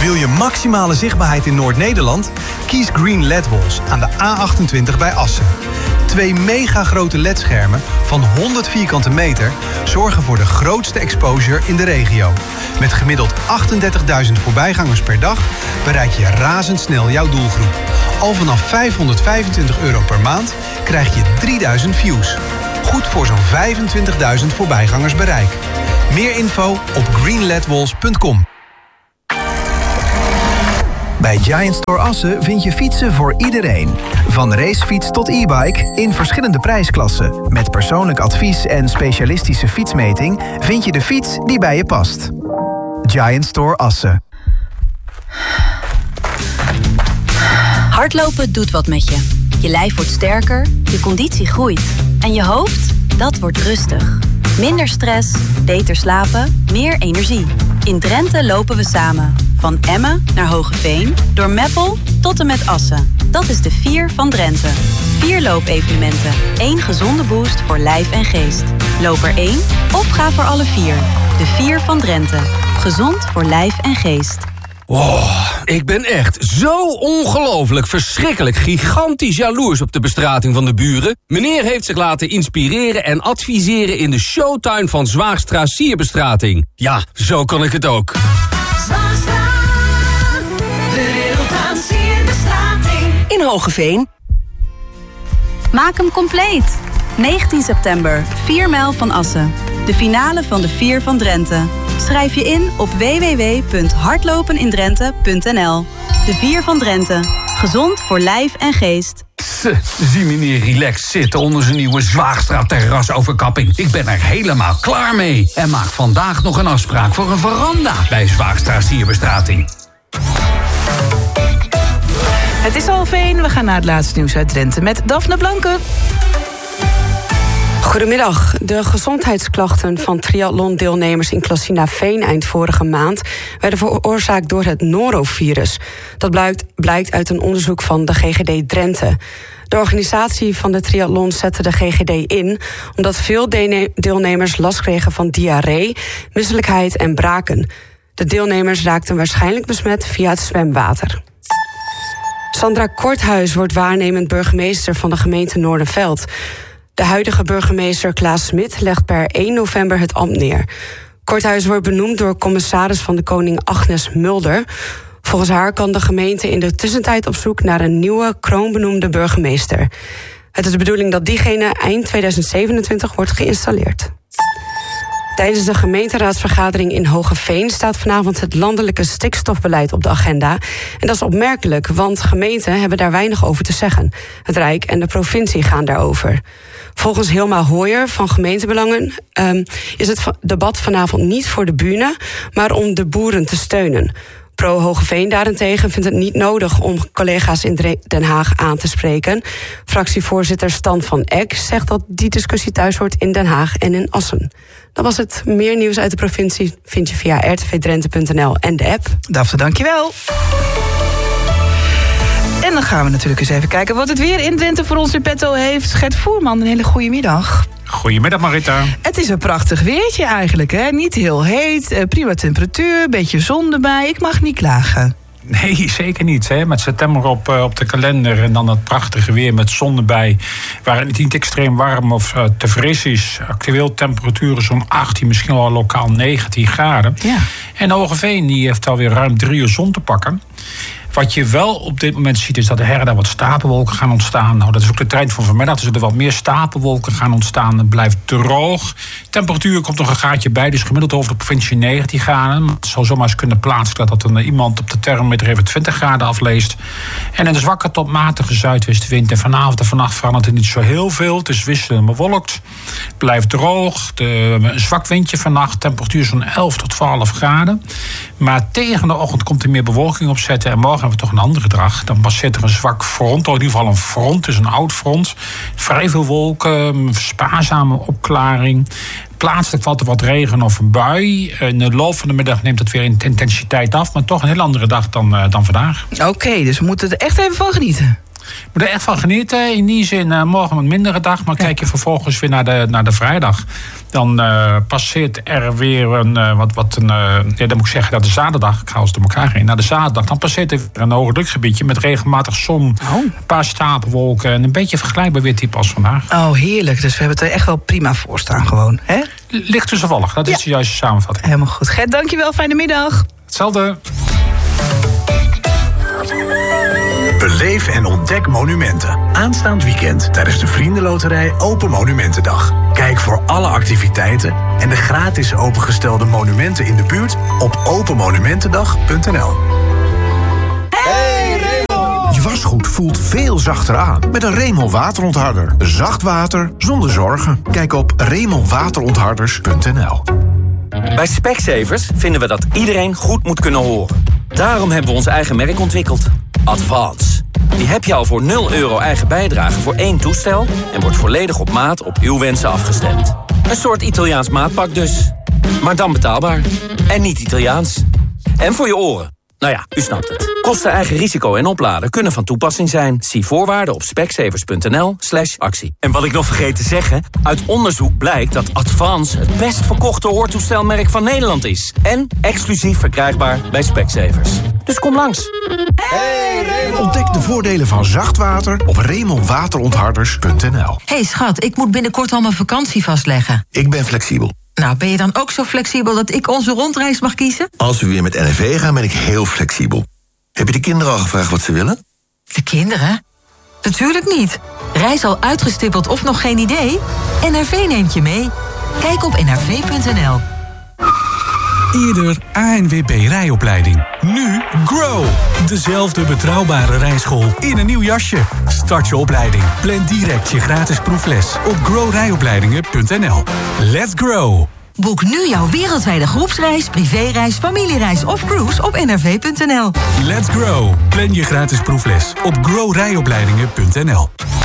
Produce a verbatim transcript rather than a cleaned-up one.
Wil je maximale zichtbaarheid in Noord-Nederland? Kies Green L E D-Walls aan de A achtentwintig bij Assen. Twee mega grote L E D-schermen van honderd vierkante meter zorgen voor de grootste exposure in de regio. Met gemiddeld achtendertigduizend voorbijgangers per dag bereik je razendsnel jouw doelgroep. Al vanaf vijfhonderdvijfentwintig euro per maand krijg je drieduizend views. Goed voor zo'n vijfentwintigduizend voorbijgangers bereik. Meer info op green led walls punt com. Bij Giant Store Assen vind je fietsen voor iedereen. Van racefiets tot e-bike in verschillende prijsklassen. Met persoonlijk advies en specialistische fietsmeting vind je de fiets die bij je past. Giant Store Assen. Hardlopen doet wat met je. Je lijf wordt sterker, je conditie groeit. En je hoofd, dat wordt rustig. Minder stress, beter slapen, meer energie. In Drenthe lopen we samen. Van Emmen naar Hogeveen, door Meppel tot en met Assen. Dat is de Vier van Drenthe. Vier loopevenementen. Eén gezonde boost voor lijf en geest. Loop er één of ga voor alle vier. De Vier van Drenthe. Gezond voor lijf en geest. Wow, ik ben echt zo ongelooflijk, verschrikkelijk, gigantisch jaloers op de bestrating van de buren. Meneer heeft zich laten inspireren en adviseren in de showtuin van Zwaagstra Sierbestrating. Ja, zo kan ik het ook. Zwaagstra, de wereld aan Sierbestrating. In Hogeveen. Maak hem compleet. negentien september, vier mijl van Assen. De finale van de Vier van Drenthe. Schrijf je in op w w w punt hardlopenindrenthe punt n l. De Vier van Drenthe. Gezond voor lijf en geest. Tss, zie meneer relaxed zitten onder zijn nieuwe Zwaagstra terrasoverkapping. Ik ben er helemaal klaar mee. En maak vandaag nog een afspraak voor een veranda bij Zwaagstra Sierbestrating. Het is half één. We gaan naar het laatste nieuws uit Drenthe met Daphne Blanke. Goedemiddag. De gezondheidsklachten van triathlon-deelnemers in Klasinaveen eind vorige maand werden veroorzaakt door het norovirus. Dat blijkt, blijkt uit een onderzoek van de G G D Drenthe. De organisatie van de triathlon zette de G G D in omdat veel deelnemers last kregen van diarree, misselijkheid en braken. De deelnemers raakten waarschijnlijk besmet via het zwemwater. Sandra Korthuis wordt waarnemend burgemeester van de gemeente Noordenveld. De huidige burgemeester Klaas Smit legt per één november het ambt neer. Korthuis wordt benoemd door commissaris van de Koning Agnes Mulder. Volgens haar kan de gemeente in de tussentijd op zoek naar een nieuwe kroonbenoemde burgemeester. Het is de bedoeling dat diegene eind tweeduizend zevenentwintig wordt geïnstalleerd. Tijdens de gemeenteraadsvergadering in Hogeveen staat vanavond het landelijke stikstofbeleid op de agenda. En dat is opmerkelijk, want gemeenten hebben daar weinig over te zeggen. Het Rijk en de provincie gaan daarover. Volgens Hilma Hooyer van Gemeentebelangen um, is het debat vanavond niet voor de bühne, maar om de boeren te steunen. Pro Hogeveen daarentegen vindt het niet nodig om collega's in Den Haag aan te spreken. Fractievoorzitter Stan van Eck zegt dat die discussie thuis hoort in Den Haag en in Assen. Dat was het. Meer nieuws uit de provincie vind je via r t v drenthe punt n l en de app. Daphne, dankjewel. En dan gaan we natuurlijk eens even kijken wat het weer in Drenthe voor ons in petto heeft. Gert Voerman, een hele goede middag. Goedemiddag Marita. Het is een prachtig weertje eigenlijk, hè? Niet heel heet, prima temperatuur, beetje zon erbij. Ik mag niet klagen. Nee, zeker niet. Hè. Met september op, uh, op de kalender en dan dat prachtige weer met zon erbij. Waar het niet extreem warm of uh, te fris is. Actueel temperaturen zo'n achttien, misschien wel lokaal negentien graden. Ja. En Hogeveen die heeft alweer ruim drie uur zon te pakken. Wat je wel op dit moment ziet is dat er her en daar wat stapelwolken gaan ontstaan. Nou, dat is ook de trend van vanmiddag. Dus er wat meer stapelwolken gaan ontstaan. Het blijft droog. Temperatuur komt nog een gaatje bij. Dus gemiddeld over de provincie negentien graden. Maar het zal zomaar eens kunnen plaatsen dat, dat een, iemand op de thermometer even twintig graden afleest. En een zwakke tot matige zuidwestenwind. En vanavond en vannacht verandert het niet zo heel veel. Het is wisselend bewolkt. Het blijft droog. De, een zwak windje vannacht. Temperatuur zo'n elf tot twaalf graden. Maar tegen de ochtend komt er meer bewolking opzetten. En morgen hebben we toch een andere dag. Dan passeert er een zwak front, of in ieder geval een front, dus een oud front. Vrij veel wolken, spaarzame opklaring. Plaatselijk valt er wat regen of een bui. In de loop van de middag neemt het weer in intensiteit af, maar toch een heel andere dag dan, uh, dan vandaag. Oké, okay, dus we moeten er echt even van genieten. Je moet er echt van genieten. In die zin, uh, morgen een mindere dag. Maar ja. Kijk je vervolgens weer naar de, naar de vrijdag. Dan uh, passeert er weer een, uh, wat, wat een, uh, ja, dan moet ik zeggen, dat de zaterdag, ik ga als door elkaar heen, naar de zaterdag, dan passeert er weer een hoge drukgebiedje met regelmatig zon, oh. een paar stapelwolken en een beetje vergelijkbaar weertype als vandaag. Oh, heerlijk. Dus we hebben het er echt wel prima voor staan gewoon, hè? Ligt tussenvallig, dat ja. is de juiste samenvatting. Helemaal goed. Gert, dankjewel. Fijne middag. Hetzelfde. Beleef en ontdek monumenten. Aanstaand weekend tijdens de Vriendenloterij Open Monumentendag. Kijk voor alle activiteiten en de gratis opengestelde monumenten in de buurt op open monumentendag punt n l. Hey Remel! Je wasgoed voelt veel zachter aan met een Remel waterontharder. Zacht water zonder zorgen. Kijk op remel waterontharders punt n l. Bij Specsavers vinden we dat iedereen goed moet kunnen horen. Daarom hebben we ons eigen merk ontwikkeld. Advance. Die heb je al voor nul euro eigen bijdrage voor één toestel en wordt volledig op maat op uw wensen afgestemd. Een soort Italiaans maatpak dus. Maar dan betaalbaar. En niet Italiaans. En voor je oren. Nou ja, u snapt het. Kosten, eigen risico en opladen kunnen van toepassing zijn. Zie voorwaarden op specsavers punt n l slash actie. En wat ik nog vergeet te zeggen, uit onderzoek blijkt dat Advance het best verkochte hoortoestelmerk van Nederland is. En exclusief verkrijgbaar bij Specsavers. Dus kom langs. Hey, Remel. Ontdek de voordelen van zacht water op remel waterontharders punt n l. Hey schat, ik moet binnenkort al mijn vakantie vastleggen. Ik ben flexibel. Nou, ben je dan ook zo flexibel dat ik onze rondreis mag kiezen? Als we weer met N R V gaan, ben ik heel flexibel. Heb je de kinderen al gevraagd wat ze willen? De kinderen? Natuurlijk niet. Reis al uitgestippeld of nog geen idee? N R V neemt je mee. Kijk op n r v punt n l. Eerder A N W B rijopleiding. Nu Grow. Dezelfde betrouwbare rijschool in een nieuw jasje. Start je opleiding. Plan direct je gratis proefles op grow rijopleidingen punt n l. Let's grow. Boek nu jouw wereldwijde groepsreis, privéreis, familiereis of cruise op n r v punt n l. Let's grow. Plan je gratis proefles op grow rijopleidingen punt n l.